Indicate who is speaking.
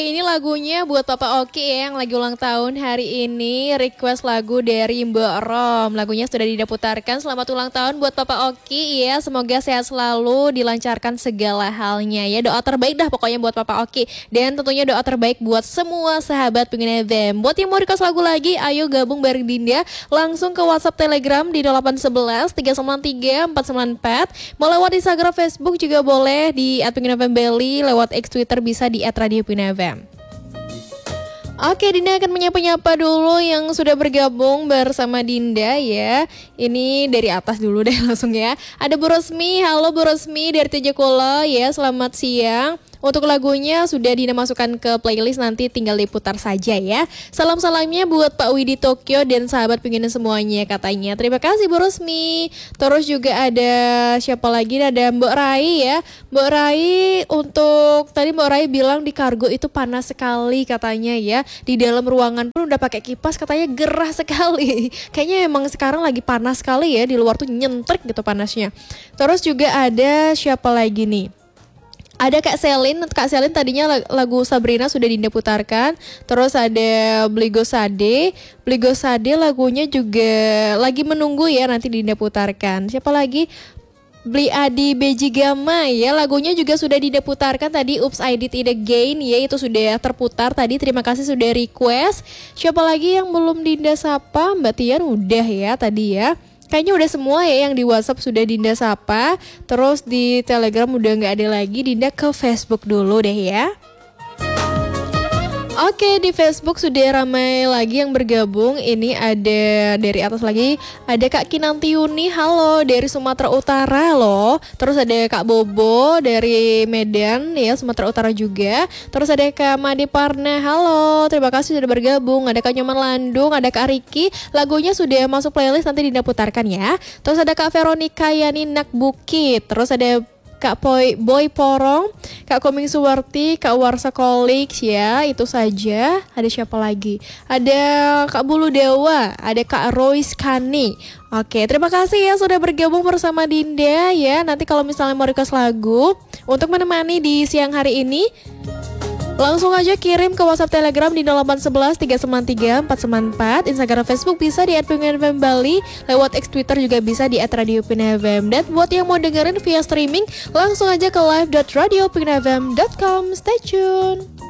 Speaker 1: Ini lagunya buat Papa Oki ya, yang lagi ulang tahun hari ini. Request lagu dari Mbak Rom. Lagunya sudah diputarkan. Selamat ulang tahun buat Papa Oki ya. Semoga sehat selalu, dilancarkan segala halnya ya. Doa terbaik dah pokoknya buat Papa Oki. Dan tentunya doa terbaik buat semua sahabat pengen FM. Buat yang mau request lagu lagi, ayo gabung bareng Dinda. Langsung ke WhatsApp Telegram di 0811 393 494. Mau lewat Instagram, Facebook juga boleh di @pengenfm_bali. Lewat X Twitter bisa di @radio_pengen FM. Oke, Dinda akan menyapa-nyapa dulu yang sudah bergabung bersama Dinda ya. Ini dari atas dulu deh langsung ya. Ada Bu Rosmi, halo Bu Rosmi dari Tejakula ya, selamat siang. Untuk lagunya sudah Dinda masukkan ke playlist, nanti tinggal diputar saja ya. Salam-salamnya buat Pak Widi Tokyo dan sahabat pengen semuanya katanya. Terima kasih Bu Rosmi. Terus juga ada siapa lagi? Ada Mbak Rai ya. Mbak Rai, untuk tadi Mbak Rai bilang di kargo itu panas sekali katanya ya. Di dalam ruangan pun udah pakai kipas katanya gerah sekali. Kayaknya emang sekarang lagi panas sekali ya, di luar tuh nyentrik gitu panasnya. Terus juga ada siapa lagi nih? Ada Kak Selin tadinya lagu Sabrina sudah Dinda putarkan. Terus ada Bligo Sade lagunya juga lagi menunggu ya, nanti Dinda putarkan. Siapa lagi? Bli Adi Beji Gama ya, lagunya juga sudah Dinda putarkan tadi. Oops I Did It Again ya, itu sudah terputar tadi. Terima kasih sudah request. Siapa lagi yang belum Dinda sapa? Mbak Tian udah ya tadi ya. Kayaknya udah semua ya, yang di WhatsApp sudah Dinda sapa. Terus di Telegram udah gak ada lagi. Dinda ke Facebook dulu deh ya. Oke, di Facebook sudah ramai lagi yang bergabung. Ini ada dari atas lagi, ada Kak Kinantiuni, halo dari Sumatera Utara loh. Terus ada Kak Bobo dari Medan ya, Sumatera Utara juga. Terus ada Kak Made Parna, halo, terima kasih sudah bergabung. Ada Kak Nyoman Landung, ada Kak Riki. Lagunya sudah masuk playlist, nanti Dinda putarkan ya. Terus ada Kak Veronica Yani Nakbukit. Terus ada Kak Boy Porong, Kak Koming Suwarti, Kak Warsa Kolix ya, itu saja. Ada siapa lagi? Ada Kak Bulu Dewa, ada Kak Royce Kani. Oke, terima kasih ya sudah bergabung bersama Dinda ya. Nanti kalau misalnya mau request lagu untuk menemani di siang hari ini, langsung aja kirim ke WhatsApp Telegram di 0811 393 494. Instagram, Facebook bisa di @pengenfm Bali. Lewat X Twitter juga bisa di @radiopengenfm. Dan buat yang mau dengerin via streaming, langsung aja ke live.radiopengenfm.com. Stay tune.